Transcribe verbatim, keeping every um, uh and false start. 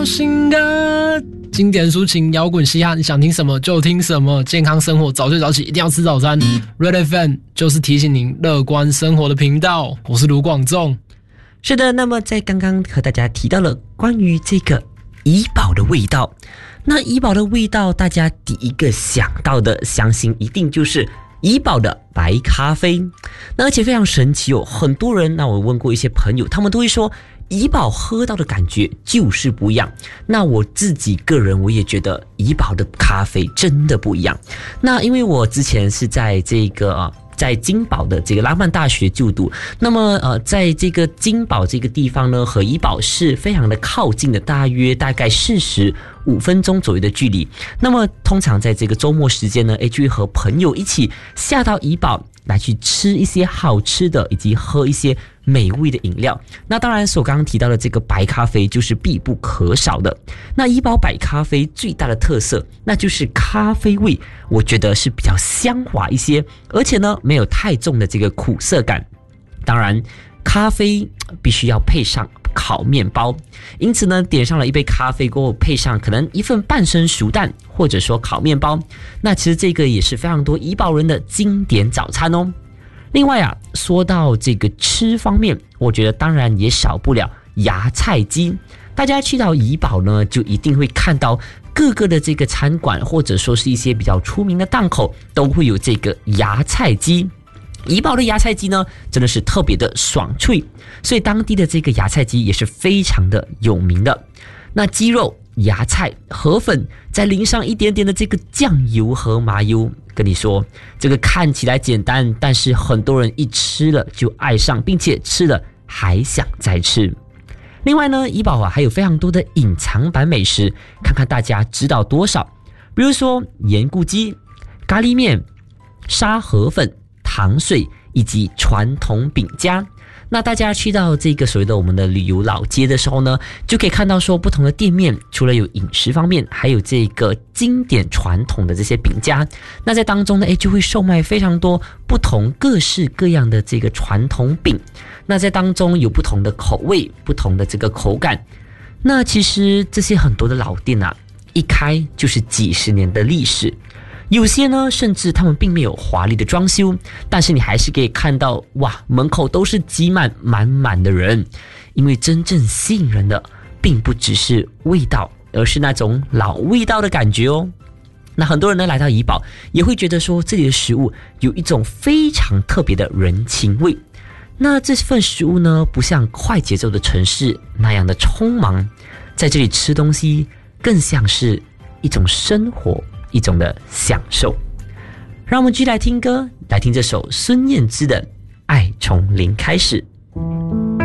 首新歌，经典抒情摇滚嘻哈，你想听什么就听什么。健康生活，早睡早起，一定要吃早餐。Red F M 就是提醒您乐观生活的频道。我是卢广仲。 是的，那么在刚刚和大家提到了关于这个怡宝的味道，那怡宝的味道，大家第一个想到的，相信一定就是怡宝的白咖啡。那而且非常神奇哦，很多人，那我问过一些朋友，他们都会说怡宝喝到的感觉就是不一样。那我自己个人我也觉得怡宝的咖啡真的不一样。那因为我之前是在这个、呃、在金宝的这个拉曼大学就读，那么呃，在这个金宝这个地方呢，和怡宝是非常的靠近的，大约大概四十五分钟左右的距离。那么通常在这个周末时间呢，就会和朋友一起下到怡宝来去吃一些好吃的，以及喝一些美味的饮料。那当然所刚刚提到的这个白咖啡就是必不可少的。那怡宝白咖啡最大的特色，那就是咖啡味，我觉得是比较香滑一些，而且呢没有太重的这个苦涩感。当然咖啡必须要配上烤面包，因此呢点上了一杯咖啡过后，配上可能一份半生熟蛋，或者说烤面包，那其实这个也是非常多怡宝人的经典早餐哦。另外啊，说到这个吃方面，我觉得当然也少不了芽菜鸡。大家去到怡宝呢，就一定会看到各个的这个餐馆，或者说是一些比较出名的档口，都会有这个芽菜鸡。怡宝的芽菜鸡呢，真的是特别的爽脆，所以当地的这个芽菜鸡也是非常的有名的。那鸡肉、芽菜、河粉，再淋上一点点的这个酱油和麻油，跟你说，这个看起来简单，但是很多人一吃了就爱上，并且吃了还想再吃。另外呢，怡宝啊还有非常多的隐藏版美食，看看大家知道多少。比如说盐菇鸡、咖喱面、沙河粉、糖水以及传统饼家。那大家去到这个所谓的我们的旅游老街的时候呢，就可以看到说不同的店面，除了有饮食方面，还有这个经典传统的这些饼家。那在当中呢，就会售卖非常多不同各式各样的这个传统饼。那在当中有不同的口味，不同的这个口感。那其实这些很多的老店啊，一开就是几十年的历史。有些呢，甚至他们并没有华丽的装修，但是你还是可以看到，哇，门口都是挤满满满的人。因为真正吸引人的，并不只是味道，而是那种老味道的感觉哦。那很多人呢来到怡宝，也会觉得说这里的食物有一种非常特别的人情味。那这份食物呢，不像快节奏的城市那样的匆忙，在这里吃东西更像是一种生活，一种的享受。让我们继续来听歌，来听这首孙燕姿的《爱从零开始》。